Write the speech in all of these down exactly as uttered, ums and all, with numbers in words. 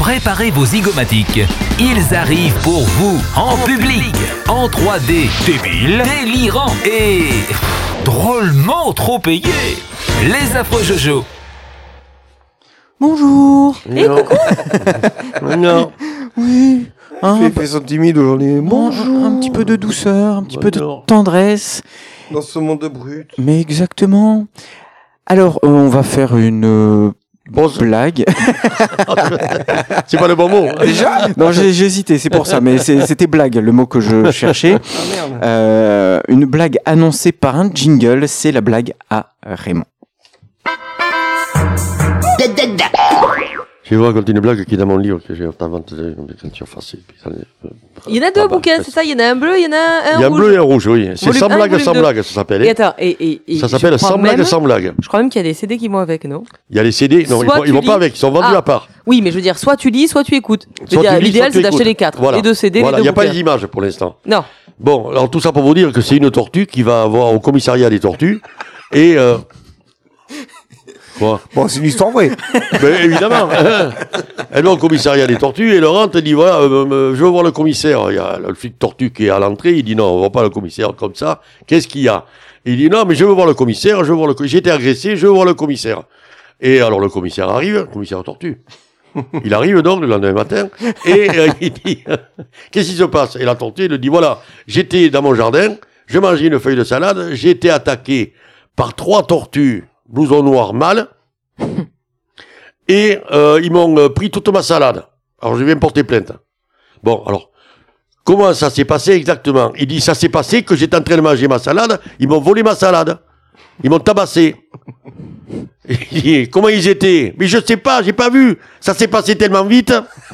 Préparez vos zygomatiques. Ils arrivent pour vous, en, en public, public, en trois D, débile, délirant et drôlement trop payé. Les affreux Jojo. Bonjour. Et coucou. Non. Oui. Hein, fais, fais son timide aujourd'hui. Bonjour. Un, un petit peu de douceur, un petit Bonjour. peu de tendresse. Dans ce monde brut. Mais exactement. Alors, euh, on va faire une euh, bon, blague. C'est pas le bon mot. Déjà Non, j'ai, j'ai hésité, c'est pour ça. Mais c'est, c'était blague, le mot que je cherchais. Ah merde. Euh, une blague annoncée par un jingle, c'est la blague à Raymond. Je vais vous raconter une blague qui est dans mon livre que j'ai inventé quand tu as facile. Il y en a deux ah bah, bouquins, c'est ça. Il y en a un bleu, il y en a un, un il y a un rouge. bleu et un rouge, oui. C'est volume sans un, blague, sans deux. blague, ça s'appelle. Et attends, et, et, et ça s'appelle sans blague, sans blague. Je crois même qu'il y a des C D qui vont avec, non? Il y a les C D, non, ils vont, ils vont pas avec, ils sont vendus ah, à part. Oui, mais je veux dire, soit tu lis, soit tu écoutes. Je veux dire, tu lis, l'idéal, soit tu c'est d'acheter écoutes. les quatre. Voilà. Les deux C D, voilà. les deux Il n'y a bouquins. pas d'image pour l'instant. Non. Bon, alors tout ça pour vous dire que c'est une tortue qui va avoir au commissariat des tortues et... Euh... Quoi? Bon, c'est une histoire vraie. Ben, évidemment. Elle va au commissariat des tortues et Laurent te dit voilà, euh, euh, je veux voir le commissaire. Il y a le flic tortue qui est à l'entrée. Il dit non, on ne voit pas le commissaire comme ça. Qu'est-ce qu'il y a? Il dit non, mais je veux voir le commissaire. Je veux voir le. J'ai été agressé. Je veux voir le commissaire. Et alors le commissaire arrive, le commissaire tortue. Il arrive donc le lendemain matin et euh, il dit qu'est-ce qui se passe? Et la tortue il dit voilà, j'étais dans mon jardin, je mangeais une feuille de salade, j'ai été attaqué par trois tortues. Blouson noir mâle, et euh, ils m'ont euh, pris toute ma salade. Alors je viens porter plainte. Bon, alors, comment ça s'est passé exactement? Il dit, ça s'est passé que j'étais en train de manger ma salade, ils m'ont volé ma salade. Ils m'ont tabassé. Il dit, comment ils étaient? Mais je sais pas, j'ai pas vu. Ça s'est passé tellement vite.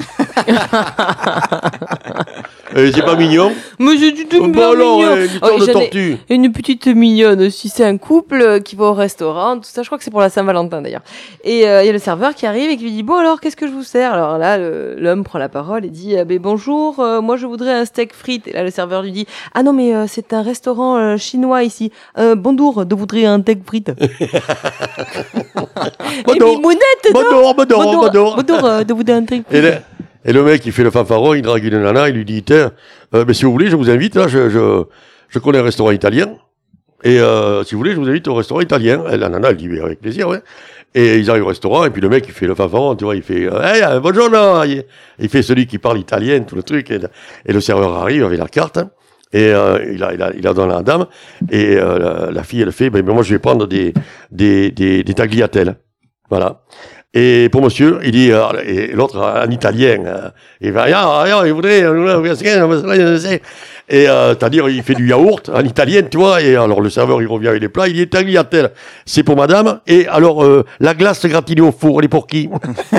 Euh, c'est pas mignon. Mais c'est du tout oh, bien bah alors, mignon. euh, une histoire Oh, de j'en ai tortue. Une petite mignonne aussi. C'est un couple qui va au restaurant. Tout ça, je crois que c'est pour la Saint-Valentin d'ailleurs. Et il euh, y a le serveur qui arrive et qui lui dit bon alors qu'est-ce que je vous sers? Alors là, le, l'homme prend la parole et dit eh ben, bonjour, euh, moi je voudrais un steak frites. Et là le serveur lui dit ah non mais euh, c'est un restaurant euh, chinois ici. Euh, bonjour, de voudrais un steak frites. Et puis mounette, Bonjour, bonjour, bonjour, bonjour. bonjour, euh, de voudrais un steak Et frites. le, et le mec, il fait le fanfaron, il drague une nana, il lui dit, tiens, euh, mais si vous voulez, je vous invite, là, je, je, je connais un restaurant italien, et euh, si vous voulez, je vous invite au restaurant italien. Et la nana, elle dit, mais avec plaisir, ouais. Et ils arrivent au restaurant, et puis le mec, il fait le fanfaron, tu vois, il fait, hey, euh, bonjour, non. Il, il fait celui qui parle italien, tout le truc, et, et le serveur arrive avec la carte, hein, et euh, il a, il a, il a donné à la dame, et euh, la, la fille, elle fait, ben, ben moi, je vais prendre des, des, des, des tagliatelles. Voilà. Et pour monsieur, il dit, euh, et l'autre en italien, euh, il va, ah, ah, il voudrait, et euh, c'est-à-dire, il fait du yaourt en italien, tu vois, et alors le serveur, il revient avec les plats, il dit, tagliatelle, c'est pour madame, et alors, euh, la glace gratinée au four, elle est pour qui?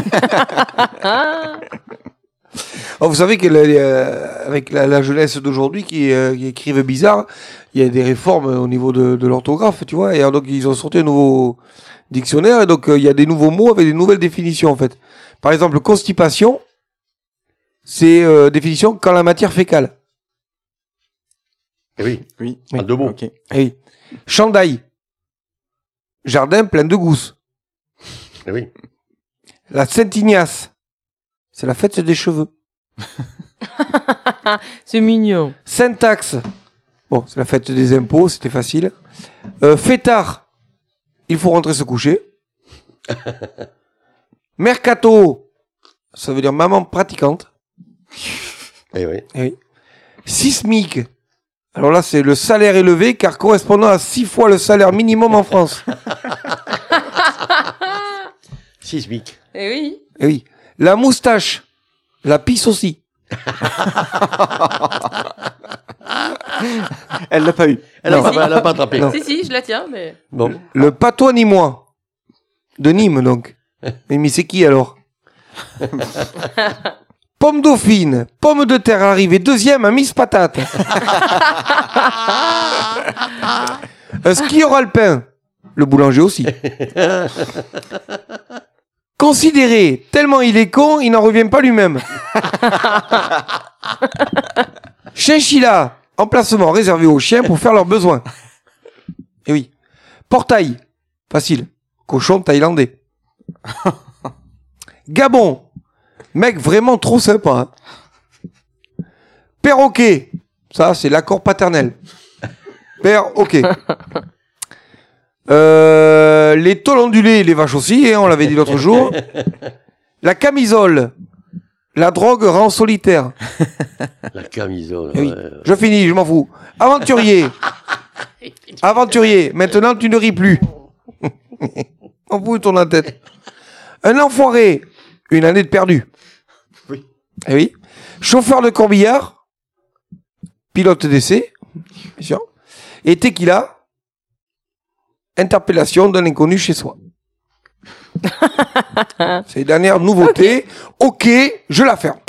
Oh, vous savez que la, euh, avec la, la jeunesse d'aujourd'hui qui, euh, qui écrivent bizarre, il y a des réformes au niveau de, de l'orthographe, tu vois, et alors, donc ils ont sorti un nouveau dictionnaire, et donc il euh, y a des nouveaux mots avec des nouvelles définitions en fait. Par exemple, constipation, c'est euh, définition quand la matière fécale. Eh oui, Oui. en deux mots. Okay. Eh oui. Chandail, jardin plein de gousses. Eh oui. La Saint-Ignace, c'est la fête des cheveux. C'est mignon. Syntaxe, bon, c'est la fête des impôts, c'était facile. Euh, fêtard, il faut rentrer se coucher. Mercato, ça veut dire maman pratiquante. Eh oui. Eh oui. Sismique, alors là c'est le salaire élevé car correspondant à six fois le salaire minimum en France. Sismique. Eh oui. Eh oui. La moustache, la pisse aussi. Elle l'a pas eu. Elle n'a Non. pas, elle a pas attrapé. Non. Si si, je la tiens mais. Bon. Le patois ni moi. De Nîmes donc. Mais, mais c'est qui alors? Pomme dauphine, pomme de terre arrivée deuxième à Miss Patate. Un skieur alpin, le boulanger aussi. Considéré, tellement il est con, il n'en revient pas lui-même. Chinchilla, emplacement réservé aux chiens pour faire leurs besoins. Et oui. Portail, facile, cochon thaïlandais. Gabon, Mec vraiment trop sympa. Hein. Perroquet. Ça, c'est l'accord paternel. Père, ok. Euh, les tôles ondulées, les vaches aussi, hein, on l'avait dit l'autre jour. La camisole. La drogue rend solitaire. La camisole. Eh oui. Ouais. Je finis, je m'en fous. Aventurier. Aventurier. Maintenant, tu ne ris plus. On fout ton la tête. Un enfoiré. Une année de perdu. Oui. Eh oui. Chauffeur de corbillard. Pilote d'essai. Bien sûr. Et tequila. Interpellation d'un inconnu chez soi. C'est les dernières nouveautés. Ok, je la ferme.